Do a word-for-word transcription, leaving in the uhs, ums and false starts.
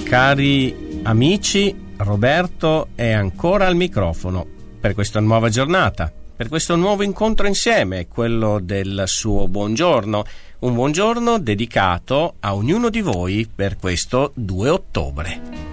Cari amici, Roberto è ancora al microfono per questa nuova giornata, per questo nuovo incontro insieme, quello del suo buongiorno, un buongiorno dedicato a ognuno di voi per questo due ottobre.